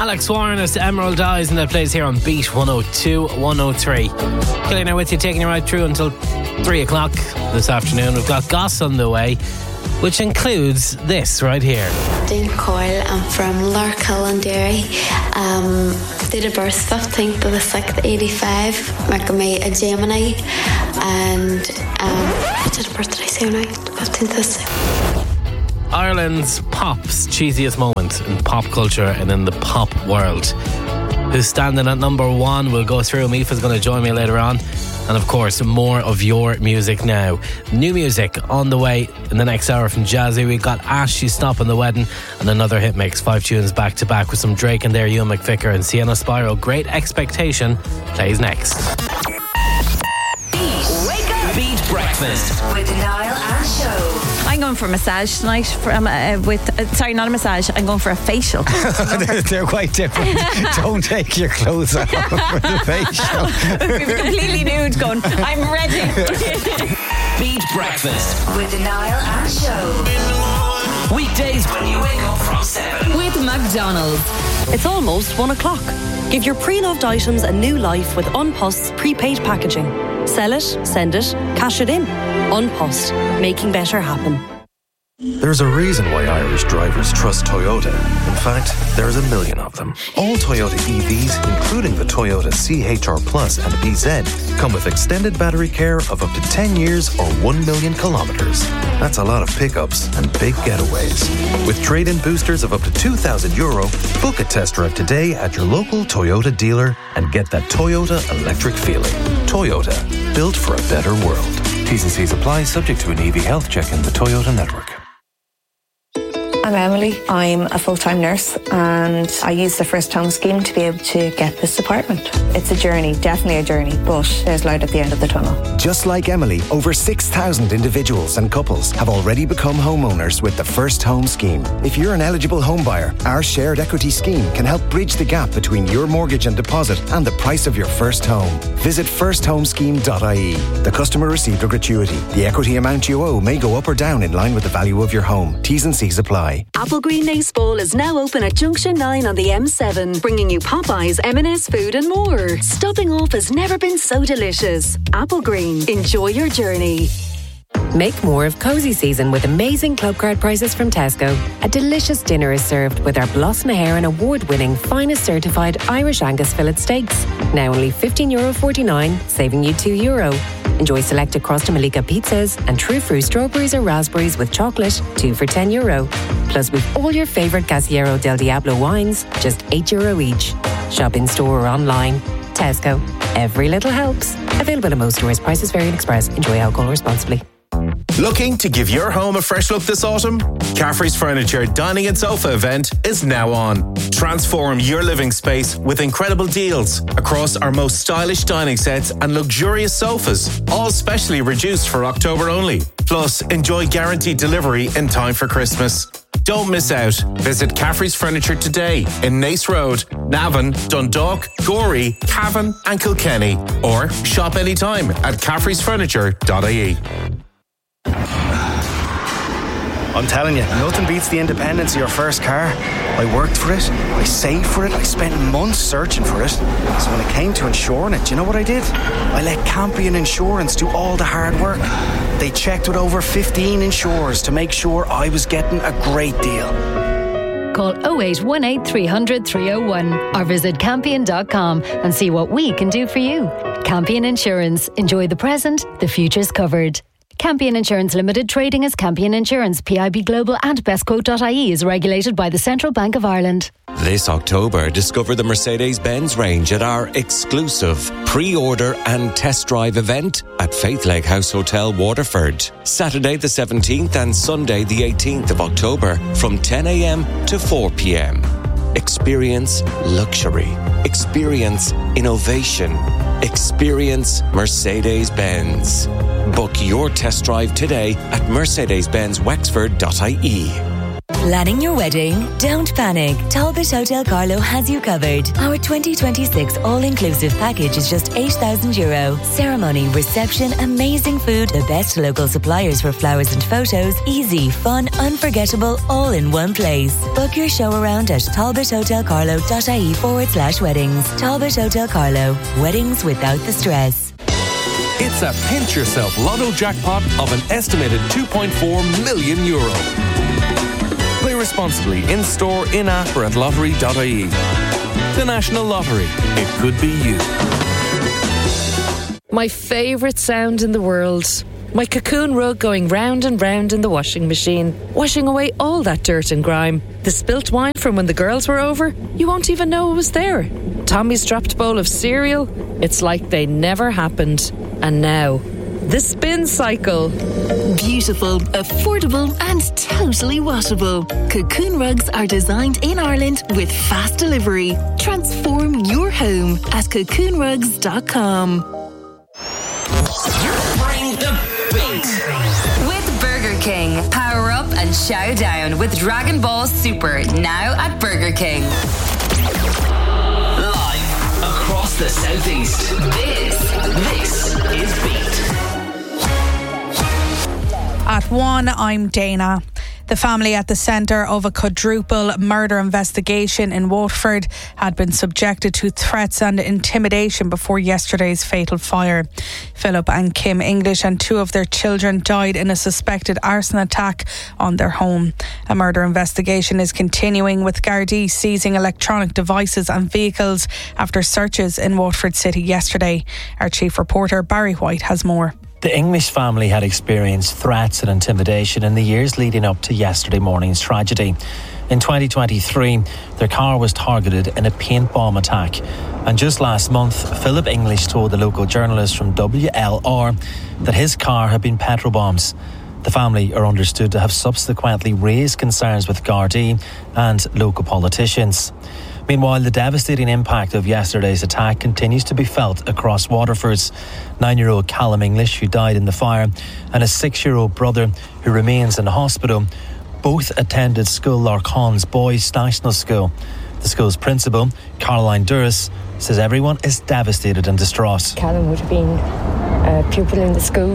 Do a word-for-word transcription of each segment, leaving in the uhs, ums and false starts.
Alex Warren as Emerald Eyes, and that plays here on Beat one oh two, one oh three. Killing it with you, taking you right through until three o'clock this afternoon. We've got Goss on the way, which includes this right here. Dean Coyle, I'm from Larkhill and Derry. Um, date of birth fifteenth of the sixth, eighty-five. Making me a Gemini. And um, what date of birth did I say now? fifteenth of the sixth. Ireland's pop's cheesiest moment in pop culture and in the pop world. Who's standing at number one? We'll go through. Aoife's going to join me later on. And of course, more of your music now. New music on the way in the next hour from Jazzy. We've got Ash, She's Stopping the Wedding, and another hit mix. Five tunes back to back with some Drake and there, Ewan McVicker and Sienna Spyro. Great Expectation plays next. Beat. Wake up. Beat Breakfast with Niall and Show. I'm going for a massage tonight. From uh, with uh, sorry, not a massage. I'm going for a facial. they're, they're quite different. Don't take your clothes off for the facial. We're completely nude. Going. I'm ready. Beat Breakfast with Niall and Show. Weekdays when you wake up from seven with McDonald's. It's almost one o'clock. Give your pre-loved items a new life with Unpost's prepaid packaging. Sell it, send it, cash it in. Unpost, making better happen. There's a reason why Irish drivers trust Toyota. In fact, there's a million of them. All Toyota E Vs, including the Toyota C H R Plus and B Z, come with extended battery care of up to ten years or one million kilometres. That's a lot of pickups and big getaways. With trade-in boosters of up to two thousand euro, book a test drive today at your local Toyota dealer and get that Toyota electric feeling. Toyota, built for a better world. T's and C's apply, subject to an E V health check in the Toyota network. I'm Emily. I'm a full-time nurse and I use the First Home scheme to be able to get this apartment. It's a journey, definitely a journey, but there's light at the end of the tunnel. Just like Emily, over six thousand individuals and couples have already become homeowners with the First Home scheme. If you're an eligible home buyer, our shared equity scheme can help bridge the gap between your mortgage and deposit and the price of your first home. Visit first home scheme dot I E. The customer received a gratuity. The equity amount you owe may go up or down in line with the value of your home. T's and C's apply. Applegreen Nace Bowl is now open at Junction nine on the M seven, bringing you Popeyes, M and S food and more. Stopping off has never been so delicious. Applegreen, enjoy your journey. Make more of cosy season with amazing club card prices from Tesco. A delicious dinner is served with our Blossom Heron award-winning finest certified Irish Angus fillet steaks. Now only fifteen euro forty-nine, saving you two euro. Enjoy selected Crosta Malika pizzas and True Fruit strawberries or raspberries with chocolate, two for ten euro. Plus with all your favourite Casillero del Diablo wines, just eight euro each. Shop in store or online. Tesco. Every little helps. Available at most stores. Prices vary in Express. Enjoy alcohol responsibly. Looking to give your home a fresh look this autumn? Caffrey's Furniture Dining and Sofa event is now on. Transform your living space with incredible deals across our most stylish dining sets and luxurious sofas, all specially reduced for October only. Plus, enjoy guaranteed delivery in time for Christmas. Don't miss out. Visit Caffrey's Furniture today in Nace Road, Navan, Dundalk, Gorey, Cavan and Kilkenny, or shop anytime at caffreys furniture dot I E. I'm telling you, nothing beats the independence of your first car. I worked for it, I saved for it, I spent months searching for it. So when it came to insuring it, do you know what I did? I let Campion Insurance do all the hard work. They checked with over fifteen insurers to make sure I was getting a great deal. Call oh eight one eight, three hundred, three oh one or visit campion dot com and see what we can do for you. Campion Insurance. Enjoy the present, the future's covered. Campion Insurance Limited, trading as Campion Insurance, P I B Global and bestquote dot I E is regulated by the Central Bank of Ireland. This October, discover the Mercedes-Benz range at our exclusive pre-order and test drive event at Faith Lake House Hotel, Waterford. Saturday the seventeenth and Sunday the eighteenth of October from ten a.m. to four p.m. Experience luxury. Experience innovation. Experience Mercedes-Benz. Book your test drive today at mercedes benz wexford dot I E. Planning your wedding? Don't panic. Talbot Hotel Carlo has you covered. Our twenty twenty-six all-inclusive package is just eight thousand euro. Ceremony, reception, amazing food, the best local suppliers for flowers and photos, easy, fun, unforgettable, all in one place. Book your show around at talbothotelcarlo.ie forward slash weddings. Talbot Hotel Carlo. Weddings without the stress. It's a pinch yourself lotto jackpot of an estimated two point four million euro. Play responsibly in store, in app or at lottery dot I E. The National Lottery. It could be you. My favourite sound in the world. My cocoon rug going round and round in the washing machine, washing away all that dirt and grime. The spilt wine from when the girls were over, you won't even know it was there. Tommy's dropped bowl of cereal, it's like they never happened. And now, the spin cycle. Beautiful, affordable and totally washable. Cocoon rugs are designed in Ireland with fast delivery. Transform your home at cocoon rugs dot com. Bring the beat. With Burger King. Power up and chow down with Dragon Ball Super now at Burger King. Live across the southeast. This, this is Beat. At one, I'm Dana. The family at the centre of a quadruple murder investigation in Waterford had been subjected to threats and intimidation before yesterday's fatal fire. Philip and Kim English and two of their children died in a suspected arson attack on their home. A murder investigation is continuing, with Gardaí seizing electronic devices and vehicles after searches in Waterford City yesterday. Our chief reporter Barry White has more. The English family had experienced threats and intimidation in the years leading up to yesterday morning's tragedy. In twenty twenty-three, their car was targeted in a paint bomb attack. And just last month, Philip English told the local journalist from W L R that his car had been petrol bombs. The family are understood to have subsequently raised concerns with Gardaí and local politicians. Meanwhile, the devastating impact of yesterday's attack continues to be felt across Waterford. Nine-year-old Callum English, who died in the fire, and his six-year-old brother, who remains in hospital, both attended School Larkhon's Boys National School. The school's principal, Caroline Duras, says everyone is devastated and distraught. Callum would have been a pupil in the school,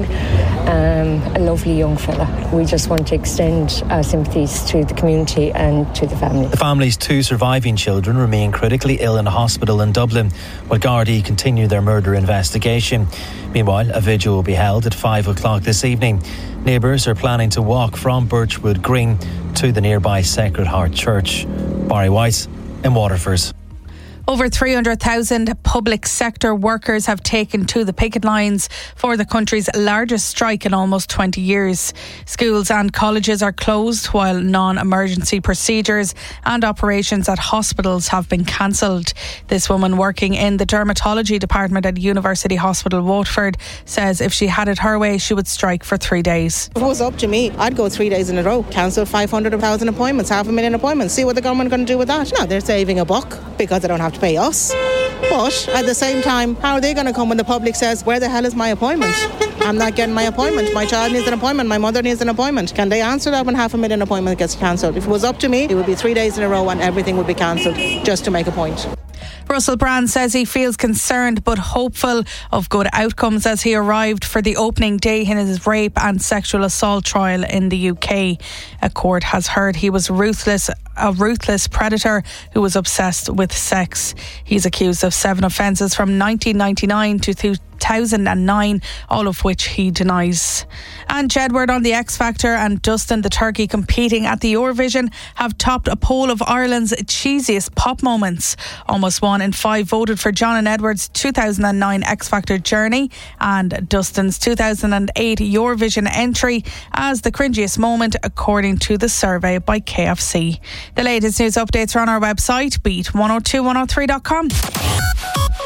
um, a lovely young fella. We just want to extend our sympathies to the community and to the family. The family's two surviving children remain critically ill in a hospital in Dublin, while Gardaí continue their murder investigation. Meanwhile, a vigil will be held at five o'clock this evening. Neighbours are planning to walk from Birchwood Green to the nearby Sacred Heart Church. Barry White in Waterford. Over three hundred thousand public sector workers have taken to the picket lines for the country's largest strike in almost twenty years. Schools and colleges are closed, while non-emergency procedures and operations at hospitals have been cancelled. This woman working in the dermatology department at University Hospital Waterford says if she had it her way, she would strike for three days. If it was up to me, I'd go three days in a row, cancel five hundred thousand appointments, half a million appointments, see what the government are going to do with that. No, they're saving a buck because they don't have to pay us. But at the same time, how are they going to come when the public says, where the hell is my appointment? I'm not getting my appointment. My child needs an appointment. My mother needs an appointment. Can they answer that when half a million appointment gets cancelled? If it was up to me, it would be three days in a row and everything would be cancelled, just to make a point. Russell Brand says he feels concerned but hopeful of good outcomes as he arrived for the opening day in his rape and sexual assault trial in the U K. A court has heard he was ruthless, a ruthless predator who was obsessed with sex. He's accused of seven offences from nineteen ninety-nine to two thousand nine, all of which he denies. And Jedward on the X Factor and Dustin the Turkey competing at the Eurovision have topped a poll of Ireland's cheesiest pop moments. Almost one in five voted for John and Edward's two thousand nine X Factor Journey and Dustin's two thousand eight Eurovision entry as the cringiest moment, according to the survey by K F C. The latest news updates are on our website, beat one oh two one oh three dot com.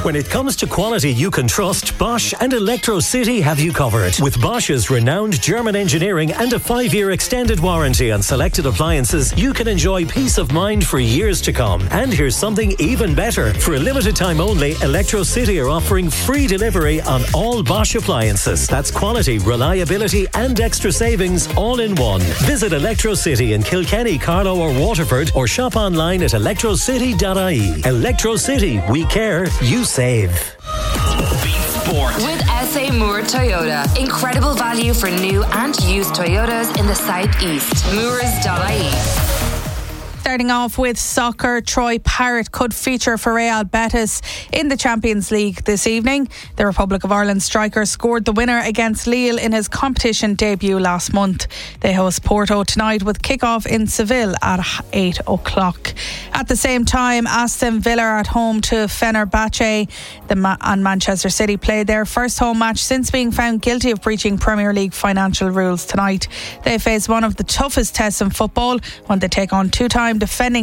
When it comes to quality you can trust, Bosch and Electro City have you covered. With Bosch's renowned German engineering and a five-year extended warranty on selected appliances, you can enjoy peace of mind for years to come. And here's something even better. For a limited time only, Electro City are offering free delivery on all Bosch appliances. That's quality, reliability and extra savings all in one. Visit Electro City in Kilkenny, Carlow or Waterford, or shop online at electro city dot I E. Electro City, we care, you save. Beat Sport. With S A Moore Toyota. Incredible value for new and used Toyotas in the southeast. moores dot I E. Starting off with soccer, Troy Parrott could feature for Real Betis in the Champions League this evening. The Republic of Ireland striker scored the winner against Lille in his competition debut last month. They host Porto tonight with kick-off in Seville at eight o'clock. At the same time, Aston Villa are at home to Fenerbahce. The Ma- and Manchester City played their first home match since being found guilty of breaching Premier League financial rules tonight. They face one of the toughest tests in football when they take on two-time defending